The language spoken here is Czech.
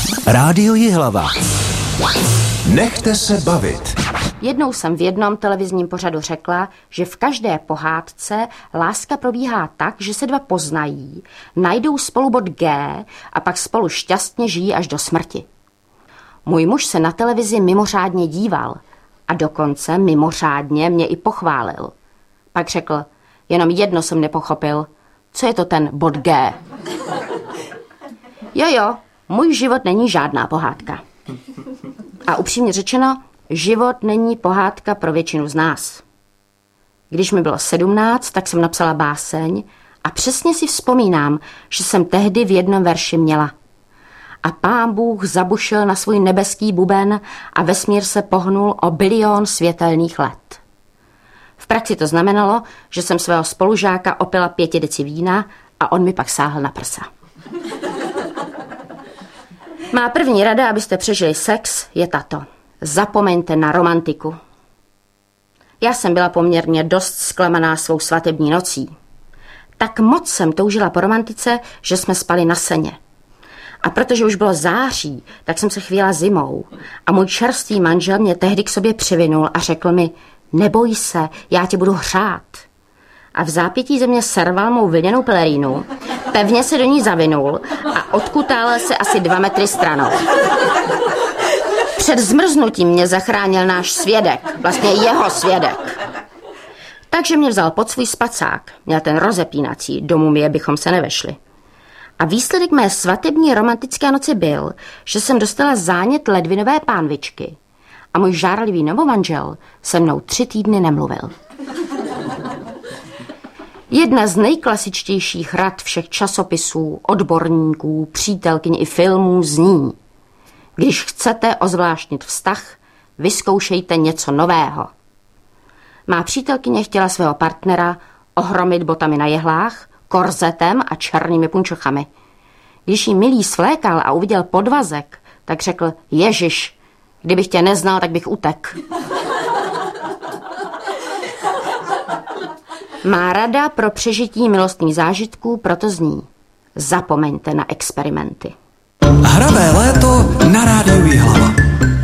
Rádio Jihlava. Nechte se bavit. Jednou jsem v jednom televizním pořadu řekla, že v každé pohádce láska probíhá tak, že se dva poznají, najdou spolu bod G a pak spolu šťastně žijí až do smrti. Můj muž se na televizi mimořádně díval a dokonce mimořádně mě i pochválil. Pak řekl, jenom jedno jsem nepochopil, co je to ten bod G. Jo, můj život není žádná pohádka. A upřímně řečeno, život není pohádka pro většinu z nás. Když mi bylo 17, tak jsem napsala báseň a přesně si vzpomínám, že jsem tehdy v jednom verši měla. A Pán Bůh zabušil na svůj nebeský buben a vesmír se pohnul o bilion světelných let. V praxi to znamenalo, že jsem svého spolužáka opila 5 deci vína a on mi pak sáhl na prsa. Má první rada, abyste přežili sex, je tato. Zapomeňte na romantiku. Já jsem byla poměrně dost zklamaná svou svatební nocí. Tak moc jsem toužila po romantice, že jsme spali na seně. A protože už bylo září, tak jsem se chvíla zimou. A můj čerstvý manžel mě tehdy k sobě přivinul a řekl mi, neboj se, já tě budu hřát. A v zápětí ze mě serval mou vlněnou pelerínu, pevně se do ní zavinul a odkutálel se asi 2 metry stranou. Před zmrznutím mě zachránil náš svědek, vlastně jeho svědek. Takže mě vzal pod svůj spacák, měl ten rozepínací, do mumie bychom se nevešli. A výsledek mé svatební romantické noci byl, že jsem dostala zánět ledvinové pánvičky a můj žárlivý novomanžel se mnou 3 týdny nemluvil. Jedna z nejklasičtějších rad všech časopisů, odborníků, přítelkyň i filmů zní: když chcete ozvláštnit vztah, vyzkoušejte něco nového. Má přítelkyně chtěla svého partnera ohromit botami na jehlách, korzetem a černými punčochami. Když jí milý svlékal a uviděl podvazek, tak řekl, Ježiš, kdybych tě neznal, tak bych utek. Má rada pro přežití milostných zážitků proto zní: zapomeňte na experimenty. Hravé léto na Rádiu Jihlava.